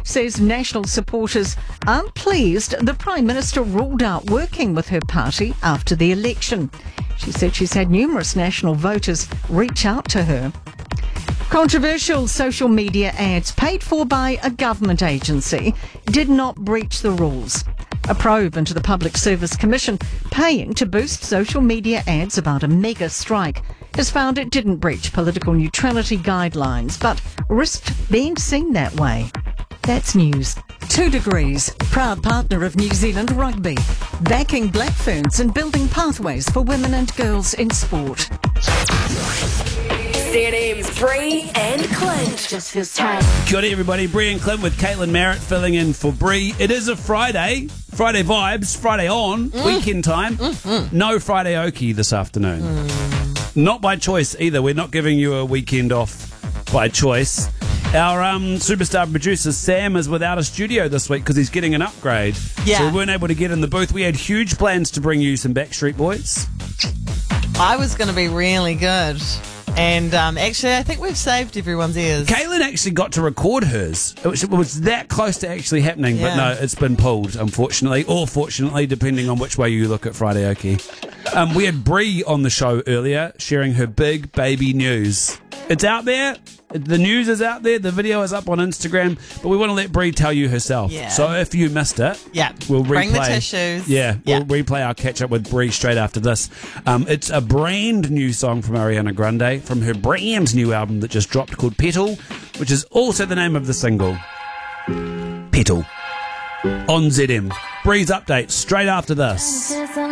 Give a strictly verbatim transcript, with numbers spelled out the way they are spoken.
says National supporters aren't pleased the Prime Minister ruled out working with her party after the election. She said she's had numerous National voters reach out to her. Controversial social media ads paid for by a government agency did not breach the rules. A probe into the Public Service Commission paying to boost social media ads about a mega strike has found it didn't breach political neutrality guidelines, but risked being seen that way. That's news. Two Degrees, proud partner of New Zealand Rugby, backing Black Ferns and building pathways for women and girls in sport. C N M's Bree and Clint. Just feels time. Kia ora everybody, Bree and Clint with Caitlin Merritt filling in for Bree. It is a Friday, Friday vibes, Friday on, mm. weekend time. Mm-hmm. No Friday Okie this afternoon. Mm. Not by choice either. We're not giving you a weekend off by choice. Our um, superstar producer Sam is without a studio this week because he's getting an upgrade. Yeah. So we weren't able to get in the booth. We had huge plans to bring you some Backstreet Boys. I was going to be really good. And um, actually, I think we've saved everyone's ears. Caitlin actually got to record hers. It was, it was that close to actually happening, Yeah. but no, it's been pulled, unfortunately, or fortunately, depending on which way you look at Friday Okie. Um, we had Bree on the show earlier, sharing her big baby news. It's out there. The news is out there. The video is up on Instagram, but we want to let Bree tell you herself. Yeah. So if you missed it, Yeah. we'll replay. Bring the tissues. Yeah, Yeah. we'll replay our catch up with Bree straight after this. Um, it's a brand new song from Ariana Grande from her brand new album that just dropped called Petal, which is also the name of the single. Petal. On Z M. Bree's update straight after this.